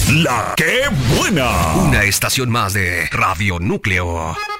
La que buena. Una estación más de Radio Núcleo.